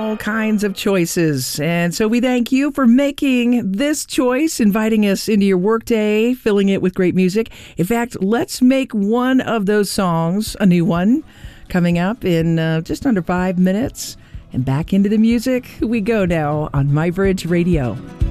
all kinds of choices. And so we thank you for making this choice, inviting us into your workday, filling it with great music. In fact, let's make one of those songs a new one coming up in just under 5 minutes. And back into the music we go now on MyBridge Radio.